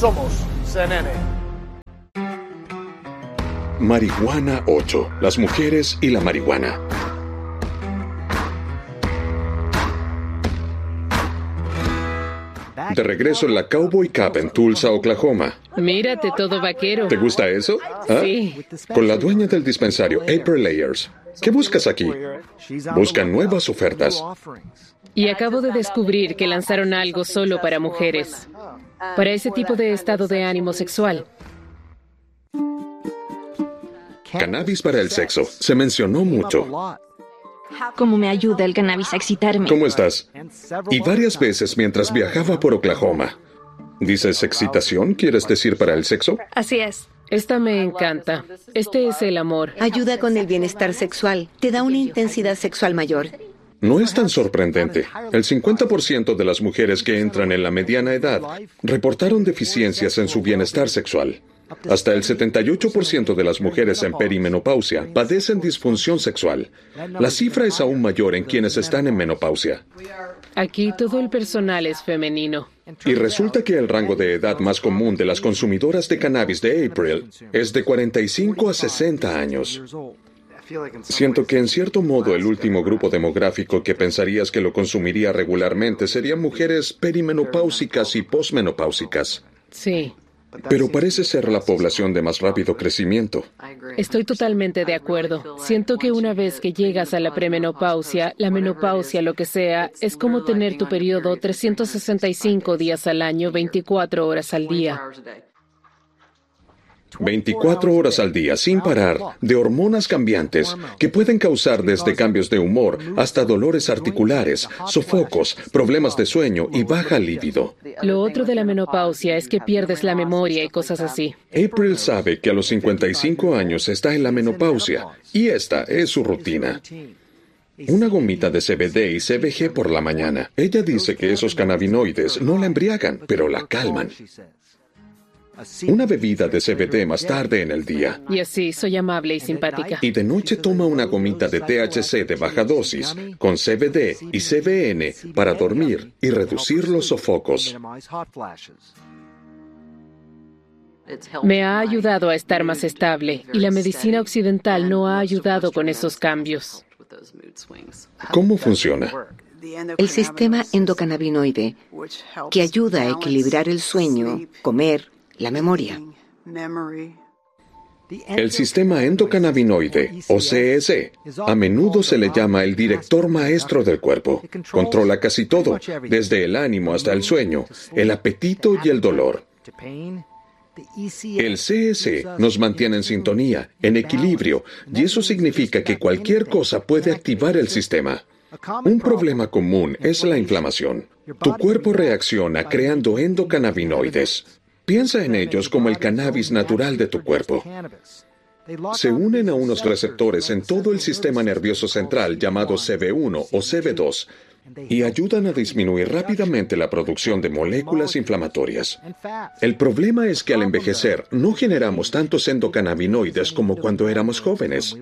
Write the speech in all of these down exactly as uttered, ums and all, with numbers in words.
Somos C N N. Marihuana ocho. Las mujeres y la marihuana. De regreso en la Cowboy Cup en Tulsa, Oklahoma. Mírate todo vaquero. ¿Te gusta eso? ¿Ah? Sí. Con la dueña del dispensario, April Layers. ¿Qué buscas aquí? Buscan nuevas ofertas. Y acabo de descubrir que lanzaron algo solo para mujeres. Para ese tipo de estado de ánimo sexual. Cannabis para el sexo. Se mencionó mucho. ¿Cómo me ayuda el cannabis a excitarme? ¿Cómo estás? Y varias veces mientras viajaba por Oklahoma. ¿Dices excitación? ¿Quieres decir para el sexo? Así es. Esta me encanta. Este es el amor. Ayuda con el bienestar sexual. Te da una intensidad sexual mayor. No es tan sorprendente. El cincuenta por ciento de las mujeres que entran en la mediana edad reportaron deficiencias en su bienestar sexual. Hasta el setenta y ocho por ciento de las mujeres en perimenopausia padecen disfunción sexual. La cifra es aún mayor en quienes están en menopausia. Aquí todo el personal es femenino. Y resulta que el rango de edad más común de las consumidoras de cannabis de April es de cuarenta y cinco a sesenta años. Siento que en cierto modo el último grupo demográfico que pensarías que lo consumiría regularmente serían mujeres perimenopáusicas y posmenopáusicas. Sí. Pero parece ser la población de más rápido crecimiento. Estoy totalmente de acuerdo. Siento que una vez que llegas a la premenopausia, la menopausia, lo que sea, es como tener tu periodo trescientos sesenta y cinco días al año, veinticuatro horas al día. veinticuatro horas al día, sin parar, de hormonas cambiantes que pueden causar desde cambios de humor hasta dolores articulares, sofocos, problemas de sueño y baja libido. Lo otro de la menopausia es que pierdes la memoria y cosas así. April sabe que a los cincuenta y cinco años está en la menopausia y esta es su rutina. Una gomita de C B D y C B G por la mañana. Ella dice que esos cannabinoides no la embriagan, pero la calman. Una bebida de C B D más tarde en el día. Y así, soy amable y simpática. Y de noche toma una gomita de T H C de baja dosis, con C B D y C B N para dormir y reducir los sofocos. Me ha ayudado a estar más estable, y la medicina occidental no ha ayudado con esos cambios. ¿Cómo funciona? El sistema endocannabinoide, que ayuda a equilibrar el sueño, comer, la memoria. El sistema endocannabinoide, o C S, a menudo se le llama el director maestro del cuerpo. Controla casi todo, desde el ánimo hasta el sueño, el apetito y el dolor. El C S nos mantiene en sintonía, en equilibrio, y eso significa que cualquier cosa puede activar el sistema. Un problema común es la inflamación. Tu cuerpo reacciona creando endocannabinoides. Piensa en ellos como el cannabis natural de tu cuerpo. Se unen a unos receptores en todo el sistema nervioso central llamado C B uno o C B dos y ayudan a disminuir rápidamente la producción de moléculas inflamatorias. El problema es que al envejecer no generamos tantos endocannabinoides como cuando éramos jóvenes.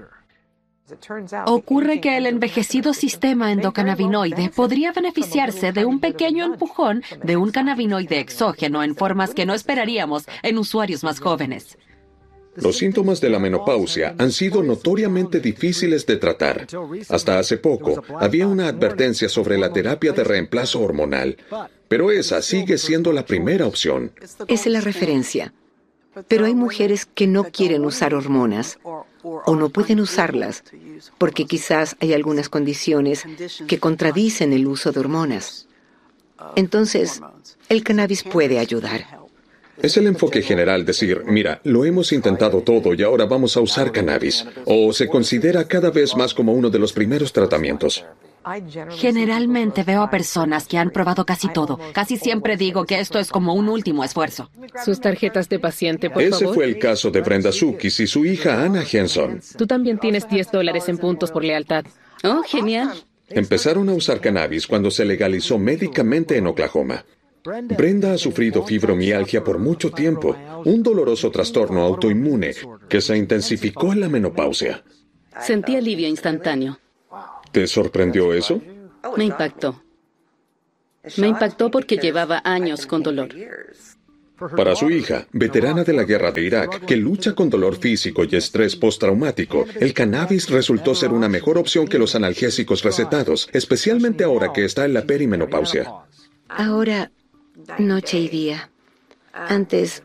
Ocurre que el envejecido sistema endocannabinoide podría beneficiarse de un pequeño empujón de un cannabinoide exógeno en formas que no esperaríamos en usuarios más jóvenes. Los síntomas de la menopausia han sido notoriamente difíciles de tratar. Hasta hace poco, había una advertencia sobre la terapia de reemplazo hormonal, pero esa sigue siendo la primera opción. Es la referencia. Pero hay mujeres que no quieren usar hormonas o no pueden usarlas porque quizás hay algunas condiciones que contradicen el uso de hormonas. Entonces, el cannabis puede ayudar. Es el enfoque general decir, mira, lo hemos intentado todo y ahora vamos a usar cannabis. O se considera cada vez más como uno de los primeros tratamientos. Generalmente veo a personas que han probado casi todo. Casi siempre digo que esto es como un último esfuerzo. Sus tarjetas de paciente, por Ese favor. fue el caso de Brenda Sukis y su hija Anna Henson. Tú también tienes diez dólares en puntos por lealtad. Oh, genial. Empezaron a usar cannabis cuando se legalizó médicamente en Oklahoma. Brenda ha sufrido fibromialgia por mucho tiempo, un doloroso trastorno autoinmune que se intensificó en la menopausia. Sentí alivio instantáneo. ¿Te sorprendió eso? Me impactó. Me impactó porque llevaba años con dolor. Para su hija, veterana de la guerra de Irak, que lucha con dolor físico y estrés postraumático, el cannabis resultó ser una mejor opción que los analgésicos recetados, especialmente ahora que está en la perimenopausia. Ahora, noche y día. Antes,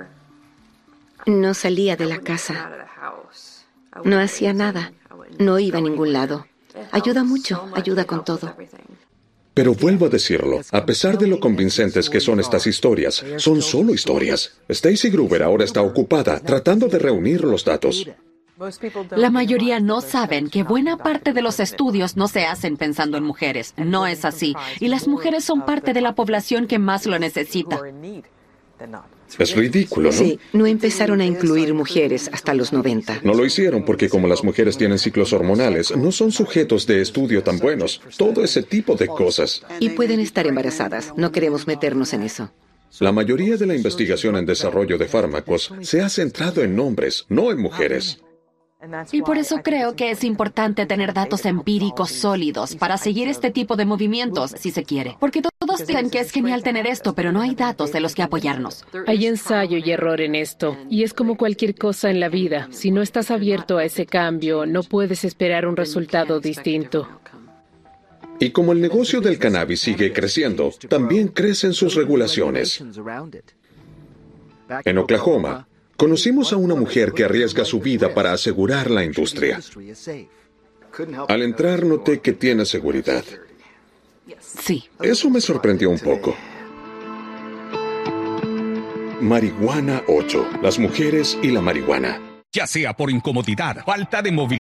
no salía de la casa. No hacía nada. No iba a ningún lado. Ayuda mucho, ayuda con todo. Pero vuelvo a decirlo, a pesar de lo convincentes que son estas historias, son solo historias. Stacy Gruber ahora está ocupada tratando de reunir los datos. La mayoría no saben que buena parte de los estudios no se hacen pensando en mujeres. No es así. Y las mujeres son parte de la población que más lo necesita. Es ridículo, ¿no? Sí, no empezaron a incluir mujeres hasta los noventa. No lo hicieron porque como las mujeres tienen ciclos hormonales, no son sujetos de estudio tan buenos. Todo ese tipo de cosas. Y pueden estar embarazadas. No queremos meternos en eso. La mayoría de la investigación en desarrollo de fármacos se ha centrado en hombres, no en mujeres. Y por eso creo que es importante tener datos empíricos sólidos para seguir este tipo de movimientos, si se quiere. Porque todos dicen que es genial tener esto, pero no hay datos de los que apoyarnos. Hay ensayo y error en esto, y es como cualquier cosa en la vida. Si no estás abierto a ese cambio, no puedes esperar un resultado distinto. Y como el negocio del cannabis sigue creciendo, también crecen sus regulaciones. En Oklahoma, conocimos a una mujer que arriesga su vida para asegurar la industria. Al entrar noté que tiene seguridad. Sí. Eso me sorprendió un poco. Marihuana ocho. Las mujeres y la marihuana. Ya sea por incomodidad, falta de movilidad